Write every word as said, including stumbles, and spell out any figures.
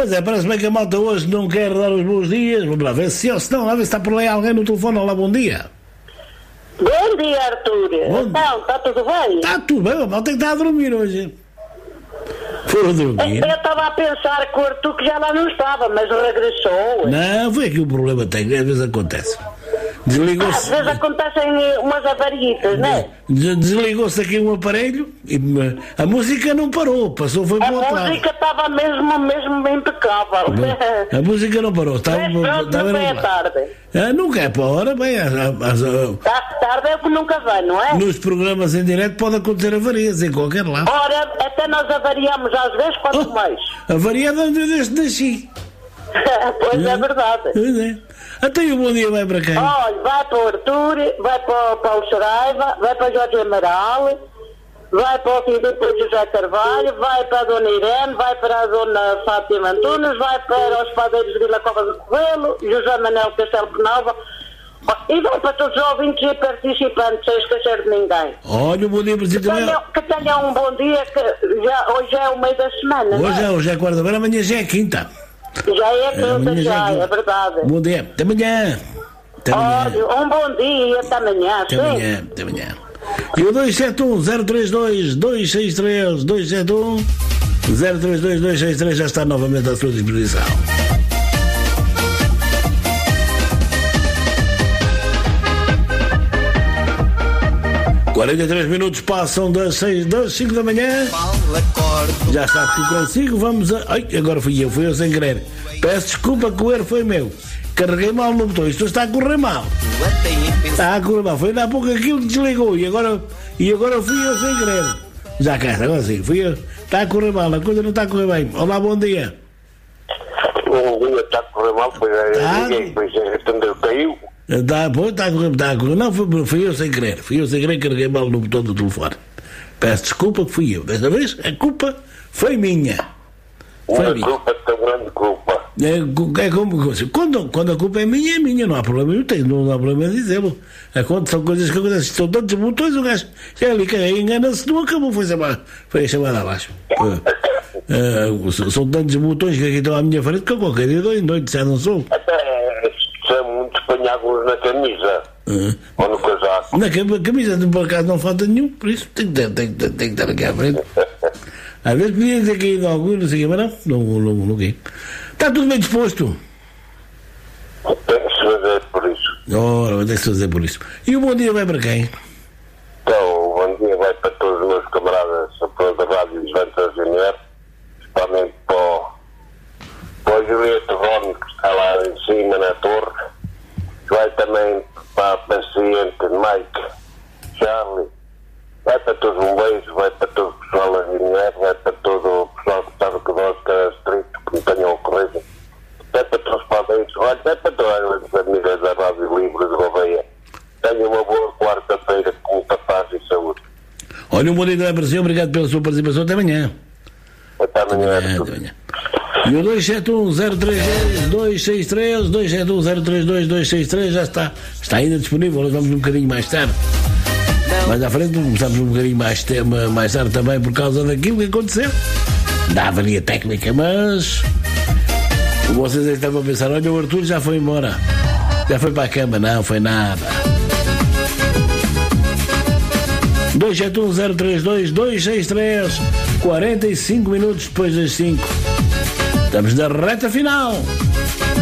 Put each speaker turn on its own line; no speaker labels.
Pois é, parece bem que a malta hoje não quer dar os bons dias. Vamos lá ver se, se não, lá ver se está por lá alguém no telefone. Olá, bom dia.
Bom dia, Arthur.
Bom...
Então, está tudo bem?
Está tudo bem, a malta que está a dormir hoje. Foram dormir.
Eu estava a pensar que o Arthur que já lá não estava, mas regressou.
Não, foi aqui o problema técnico, às vezes acontece. Desligou-se.
Às vezes acontecem umas avarias, não é?
Desligou-se aqui um aparelho e a música não parou, passou, foi para o outro lado.
A música estava mesmo, mesmo impecável.
A música não parou, estava.
Mas pronto,
estava
nunca é tarde.
Ah, nunca é para a hora, bem. As, as,
Tarde, tarde é o que nunca vem, não é?
Nos programas em direto pode acontecer avarias em qualquer lado.
Ora, até nós avariamos às vezes, quanto
oh,
mais.
Avaria desde que nasci.
Pois é, é verdade.
Pois é. Até o bom dia vai para quem?
Olha, vai para o Arthur, vai para o Paulo Saraiva, vai para o Jorge Amaral, vai para o Filipe José Carvalho, vai para a Dona Irene, vai para a Dona Fátima Antunes, vai para os padeiros de Vila Cova do Coelho, José Manuel Castelo Penalva, e vai para todos os ouvintes e participantes, sem esquecer de ninguém.
Olha, o bom dia para si também.
Que tenham um bom dia, que já, hoje é o meio da semana.
Hoje
é,
é, hoje é quarta-feira, amanhã já é quinta.
Já é quinta, já, é, é verdade.
Bom dia, até amanhã. Até amanhã.
Olha, um bom dia e até amanhã.
Até amanhã, até amanhã. E o dois sete um, zero três dois, dois seis três, dois sete um, zero três dois, dois seis três já está novamente à sua disposição. quarenta e três minutos passam das seis, das cinco da manhã. Já está aqui consigo, vamos a... Ai, agora fui eu, fui eu sem querer. Peço desculpa que o erro foi meu. Carreguei mal no botão, isto está a correr mal. Está a correr mal, foi há pouco aquilo que desligou e agora, e agora fui eu sem querer. Já cá está, agora sim, fui eu. Está a correr mal, a coisa não está a correr bem. Olá, bom dia.
Bom dia, está a correr mal, pois é, ninguém, pois é, atendeu, caiu.
Está, pois, está a correr, está a correr. Não, fui, fui eu sem querer, fui eu sem querer, carreguei mal no botão do telefone. Peço desculpa que fui eu. Desta vez a culpa foi minha. Foi
Uma
minha.
culpa tão grande culpa.
É, é como, quando, quando a culpa é minha, é minha, não há problema, eu tenho, não há problema em dizê-lo. São coisas que acontecem, são tantos botões, o gajo já ali engana-se, não acabou, foi chamado, foi chamado abaixo. Uh, uh, são tantos botões que aqui estão à minha frente que eu qualquer dia dou em noite, já não sou.
Até são muitos panhágulos na camisa. Uh. Ou no casaco.
Na camisa, por acaso, não falta nenhum, por isso tem que, tem, tem, tem que estar aqui à frente. Às vezes podia dizer que ia algum, não sei o que, mas não, não, não, não, não. Está tudo bem disposto?
Tem que se fazer por isso.
Ora, tem que se fazer por isso. E o bom dia vai para quem?
Então, o bom dia vai para todos os meus camaradas, para a Rádio Juventus Júnior, principalmente para o, para o Julieta Rome, que está lá em cima na torre. Vai também para a paciente Mike, Charlie. Vai para todos um beijo, vai para todo o pessoal da Júnior, vai para todo o pessoal que está no Cadós, que é estrito, que não tenham ocorrido. Vai para todos os padeiros, olha, vai para todas as amigas da Rádio Livre de Gouveia. Tenham uma boa quarta-feira com muita paz e saúde.
Olha, um bom dia para si, obrigado pela sua participação, até amanhã.
Até amanhã.
Até amanhã, até amanhã. E o dois sete um, zero três dois, dois seis três, dois sete um, zero três dois, dois seis três já está, está ainda disponível, nós vamos um bocadinho mais tarde. Mais à frente começamos um bocadinho mais, tema, mais tarde também por causa daquilo que aconteceu. Da avaria técnica, mas vocês aí estavam a pensar, olha, o Arthur já foi embora. Já foi para a cama, não foi nada. dois sete um, zero três dois, dois seis três, quarenta e cinco minutos depois das cinco. Estamos na reta final.